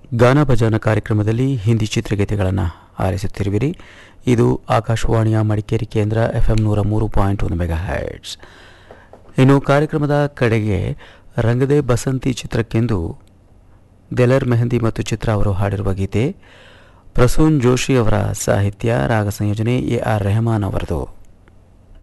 ಗಾನ ಭಜನ ಕಾರ್ಯಕ್ರಮದಲ್ಲಿ ಹಿಂದಿ ಚಿತ್ರಗೀತೆಗಳನ್ನು ಆಲಿಸುತ್ತಿರುವಿರಿ. ಇದು ಆಕಾಶವಾಣಿಯ ಮಡಿಕೇರಿ ಕೇಂದ್ರ FM 103.1 ಮೆಗಾಹರ್ಟ್ಜ್. ಇನ್ನು ಕಾರ್ಯಕ್ರಮದ ಕಡೆಗೆ ರಂಗದೆ ಬಸಂತಿ ಚಿತ್ರಕ್ಕೆಂದು ದೆಲರ್ ಮೆಹಂದಿ ಮತ್ತು ಚಿತ್ರ ಅವರು ಹಾಡಿರುವ ಗೀತೆ, ಪ್ರಸೂನ್ ಜೋಶಿ ಅವರ ಸಾಹಿತ್ಯ, ರಾಗ ಸಂಯೋಜನೆ AR ರೆಹಮಾನ್ ಅವರದು.